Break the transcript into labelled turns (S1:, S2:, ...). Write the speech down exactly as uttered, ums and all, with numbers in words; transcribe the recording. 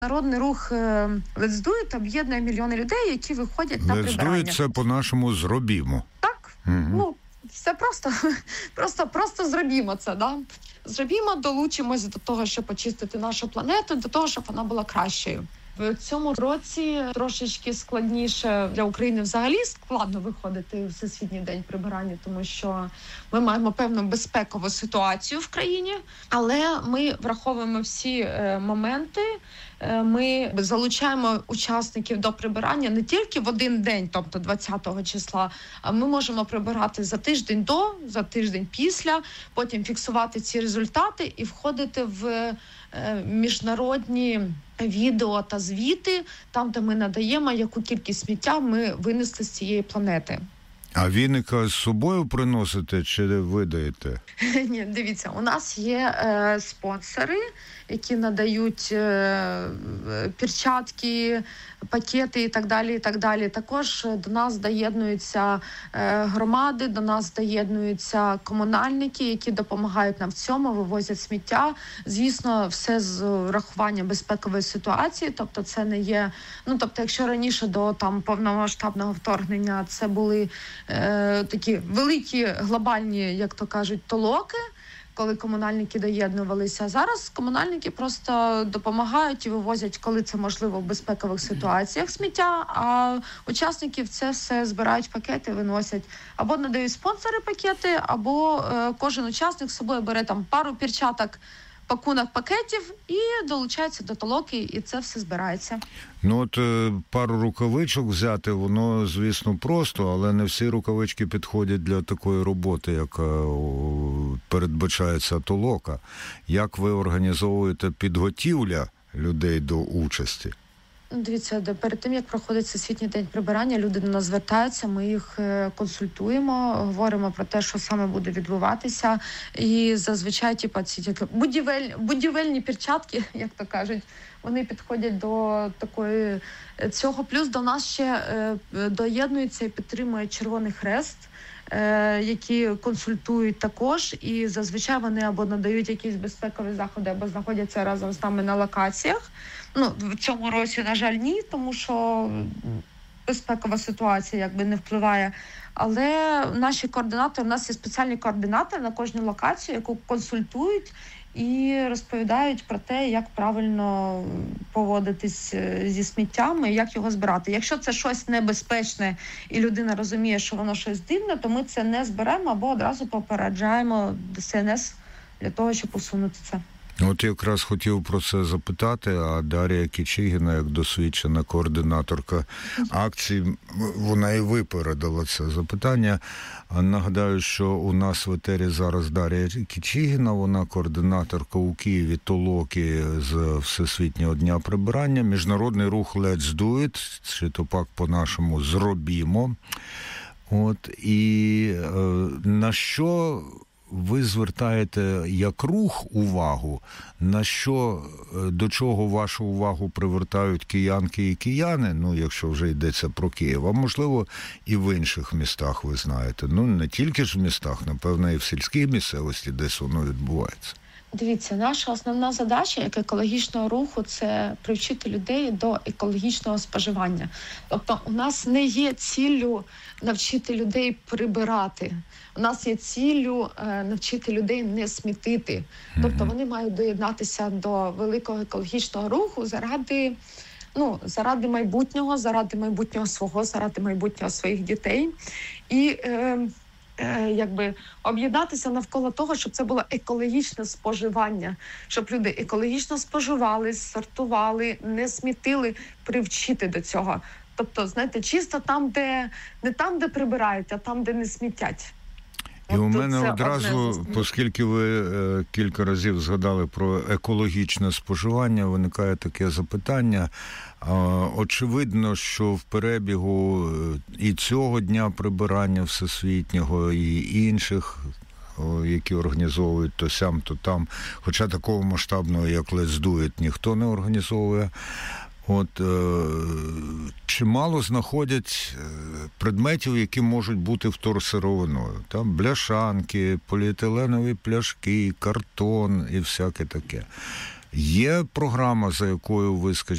S1: Народний рух Let's Do It об'єднує мільйони людей, які виходять на прибирання.
S2: Let's Do It – це по-нашому «зробімо».
S1: Так, угу. ну, все просто, просто, просто зробімо це, да? Зробімо, долучимось до того, щоб очистити нашу планету, до того, щоб вона була кращою. В цьому році трошечки складніше для України взагалі складно виходити у Всесвітній день прибирання, тому що ми маємо певну безпекову ситуацію в країні, але ми враховуємо всі е, моменти, е, ми залучаємо учасників до прибирання не тільки в один день, тобто двадцятого числа, а ми можемо прибирати за тиждень до, за тиждень після, потім фіксувати ці результати і входити в е, міжнародні відео та звіти, там, де ми надаємо, яку кількість сміття ми винесли з цієї планети.
S2: А віника з собою приносите чи видаєте?
S1: Ні, дивіться, у нас є е, спонсори, які надають е, перчатки, пакети і так далі, і так далі. Також до нас доєднуються е, громади, до нас доєднуються комунальники, які допомагають нам в цьому, вивозять сміття. Звісно, все з урахуванням безпекової ситуації, тобто це не є, ну, тобто, якщо раніше до там повномасштабного вторгнення це були е, такі великі глобальні, як то кажуть, толоки, коли комунальники доєднувалися. Зараз комунальники просто допомагають і вивозять, коли це можливо, в безпекових ситуаціях сміття, а учасників це все збирають пакети, виносять. Або надають спонсори пакети, або е, кожен учасник з собою бере там пару перчаток, пакунок пакетів і долучається до толоки, і це все збирається.
S2: Ну от пару рукавичок взяти, воно, звісно, просто, але не всі рукавички підходять для такої роботи, яка передбачається толока. Як ви організовуєте підготівля людей до участі?
S1: Дивіться, перед тим, як проходить Всесвітній день прибирання, люди до нас звертаються, ми їх консультуємо, говоримо про те, що саме буде відбуватися. І зазвичай типу, ці будівель, будівельні перчатки, як то кажуть, вони підходять до такої цього. Плюс до нас ще доєднується і підтримує Червоний Хрест, які консультують також, і зазвичай вони або надають якісь безпекові заходи, або знаходяться разом з нами на локаціях. Ну, в цьому році, на жаль, ні, тому що безпекова ситуація якби не впливає. Але наші координатори, у нас є спеціальні координатори на кожній локації, яку консультують і розповідають про те, як правильно поводитись зі сміттям і як його збирати. Якщо це щось небезпечне і людина розуміє, що воно щось дивне, то ми це не зберемо або одразу попереджаємо Д С Н С для того, щоб усунути це.
S2: От якраз хотів про це запитати, а Дар'я Кічигіна, як досвідчена координаторка акцій, вона і випередила це запитання. Нагадаю, що у нас в етері зараз Дар'я Кічигіна, вона координаторка у Києві толоки з Всесвітнього дня прибирання, міжнародний рух Let's Do It, чи то пак по-нашому «зробімо». От, і е, на що ви звертаєте як рух увагу, на що, до чого вашу увагу привертають киянки і кияни, ну, якщо вже йдеться про Київ, а можливо і в інших містах, ви знаєте. Ну, не тільки ж в містах, напевно, і в сільській місцевості десь воно відбувається.
S1: Дивіться, наша основна задача як екологічного руху – це привчити людей до екологічного споживання. Тобто у нас не є ціллю навчити людей прибирати. У нас є ціллю е, навчити людей не смітити. Тобто вони мають доєднатися до великого екологічного руху заради, ну, заради майбутнього, заради майбутнього свого, заради майбутнього своїх дітей. І е, якби об'єднатися навколо того, щоб це було екологічне споживання, щоб люди екологічно споживали, сортували, не смітили, привчити до цього. Тобто, знаєте, чисто там, де не там, де прибирають, а там, де не смітять.
S2: І у мене одразу, оскільки ви е, кілька разів згадали про екологічне споживання, виникає таке запитання. Е, очевидно, що в перебігу і цього дня прибирання всесвітнього, і інших, о, які організовують то сям, то там, хоча такого масштабного, як Let's Do It, ніхто не організовує. От, е, чимало знаходять предметів, які можуть бути вторсировиною. Там бляшанки, поліетиленові пляшки, картон і всяке таке. Є програма, за якою ви, скажімо,